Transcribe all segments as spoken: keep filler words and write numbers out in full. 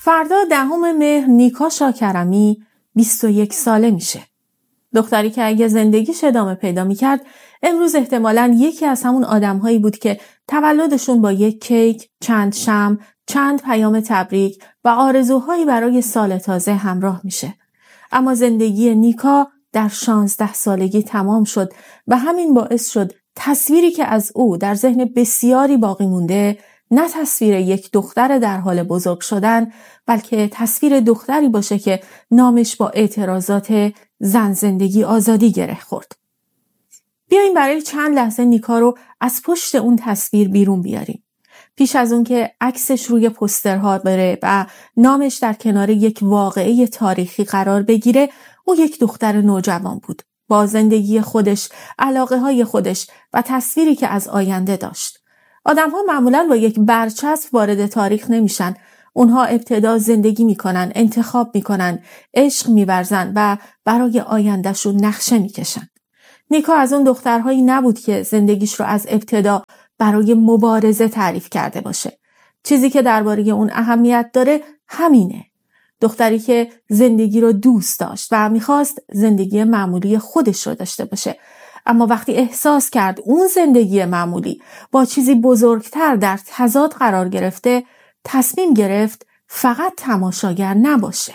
فردا دهم مهر نیکا شاکرمی بیست و یک ساله میشه. دختری که اگه زندگیش ادامه پیدا میکرد امروز احتمالاً یکی از همون آدمهایی بود که تولدشون با یک کیک، چند شمع، چند پیام تبریک و آرزوهایی برای سال تازه همراه میشه. اما زندگی نیکا در شانزده سالگی تمام شد و همین باعث شد تصویری که از او در ذهن بسیاری باقی مونده نه تصویر یک دختر در حال بزرگ شدن، بلکه تصویر دختری باشه که نامش با اعتراضات زن زندگی آزادی گره خورد. بیاییم برای چند لحظه نیکا رو از پشت اون تصویر بیرون بیاریم. پیش از اون که عکسش روی پوسترها بره و نامش در کنار یک واقعه تاریخی قرار بگیره، او یک دختر نوجوان بود. با زندگی خودش، علاقه های خودش و تصویری که از آینده داشت. آدم ها معمولاً با یک برچسب وارد تاریخ نمیشن. اونها ابتدا زندگی میکنن، انتخاب میکنن، عشق میورزن و برای آیندهشون نقشه میکشن. نیکا از اون دخترهایی نبود که زندگیش رو از ابتدا برای مبارزه تعریف کرده باشه. چیزی که درباره اون اهمیت داره همینه. دختری که زندگی رو دوست داشت و میخواست زندگی معمولی خودش رو داشته باشه. اما وقتی احساس کرد اون زندگی معمولی با چیزی بزرگتر در تضاد قرار گرفته، تصمیم گرفت فقط تماشاگر نباشه.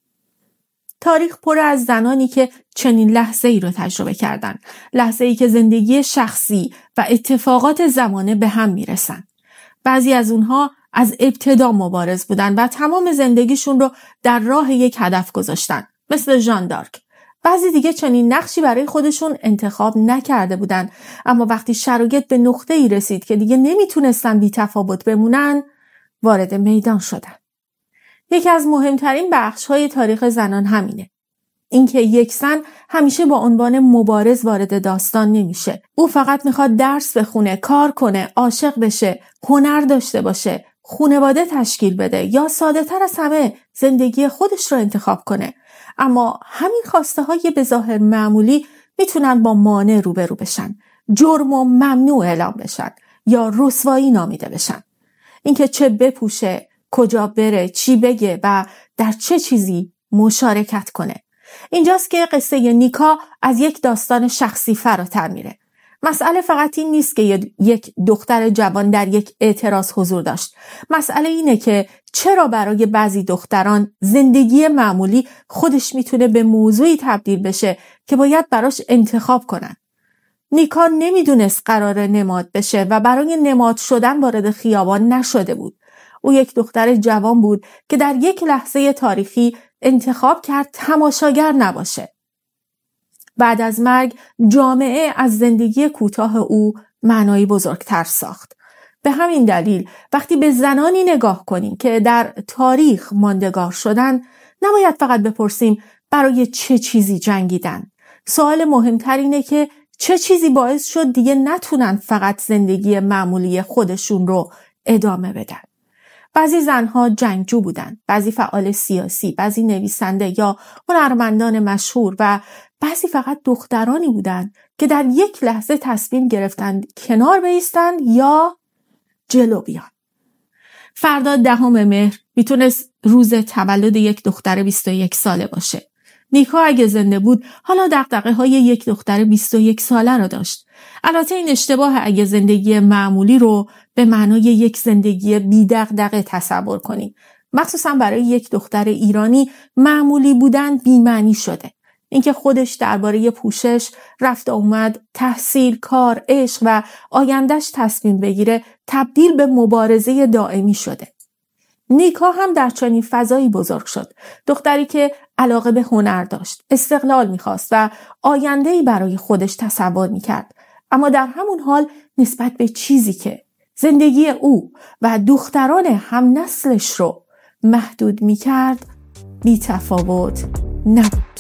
تاریخ پر از زنانی که چنین لحظه‌ای رو تجربه کردن. لحظه‌ای که زندگی شخصی و اتفاقات زمانه به هم میرسن. بعضی از اونها از ابتدا مبارز بودن و تمام زندگیشون رو در راه یک هدف گذاشتن، مثل ژان دارک. بعضی دیگه چنین نقشی برای خودشون انتخاب نکرده بودن، اما وقتی شرایط به نقطه‌ای رسید که دیگه نمیتونستن بی تفاوت بمونن، وارد میدان شدن. یکی از مهمترین بخش‌های تاریخ زنان همینه. اینکه یک زن همیشه با عنوان مبارز وارد داستان نمیشه. او فقط میخواد درس بخونه، کار کنه، عاشق بشه، هنر داشته باشه، خانواده تشکیل بده یا ساده تر از همه زندگی خودش رو انتخاب کنه. اما همین خواسته های به ظاهر معمولی میتونن با مانع روبرو بشن، جرم و ممنوع اعلام بشن یا رسوایی نامیده بشن. اینکه چه بپوشه، کجا بره، چی بگه و در چه چیزی مشارکت کنه. اینجاست که قصه نیکا از یک داستان شخصی فراتر میره. مسئله فقط این نیست که یک دختر جوان در یک اعتراض حضور داشت. مسئله اینه که چرا برای بعضی دختران زندگی معمولی خودش میتونه به موضوعی تبدیل بشه که باید براش انتخاب کنن. نیکا نمیدونست قرار نماد بشه و برای نماد شدن وارد خیابان نشده بود. او یک دختر جوان بود که در یک لحظه تاریخی انتخاب کرد تماشاگر نباشه. بعد از مرگ جامعه از زندگی کوتاه او معنایی بزرگتر ساخت. به همین دلیل وقتی به زنانی نگاه کنیم که در تاریخ ماندگار شدن، نباید فقط بپرسیم برای چه چیزی جنگیدن. سوال مهمتر اینه که چه چیزی باعث شد دیگه نتونن فقط زندگی معمولی خودشون رو ادامه بدن. بعضی زنها جنگجو بودن، بعضی فعال سیاسی، بعضی نویسنده یا هنرمندان مشهور و بعضی فقط دخترانی بودن که در یک لحظه تصمیم گرفتند کنار بایستند یا جلو بیان. فردا دهم مهر میتونست روز تولد یک دختر بیست و یک ساله باشه. نیکا اگه زنده بود حالا دغدغه های یک دختر بیست و یک ساله رو داشت. البته این اشتباه اگه زندگی معمولی رو به معنای یک زندگی بی دغدغه تصور کنیم. مخصوصا برای یک دختر ایرانی معمولی بودن بی معنی شده. اینکه خودش درباره پوشش، رفت آمد، تحصیل، کار، عشق و آیندهش تصمیم بگیره تبدیل به مبارزه دائمی شده. نیکا هم در چنین فضایی بزرگ شد. دختری که علاقه به هنر داشت، استقلال می‌خواست و آینده‌ای برای خودش تصور می‌کرد. اما در همون حال نسبت به چیزی که زندگی او و دختران هم نسلش رو محدود می‌کرد، بی تفاوت نبود.